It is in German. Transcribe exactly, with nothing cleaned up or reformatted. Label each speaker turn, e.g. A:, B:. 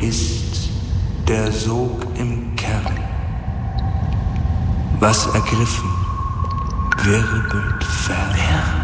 A: ist der Sog im Kern. Was ergriffen, wirbelt fern.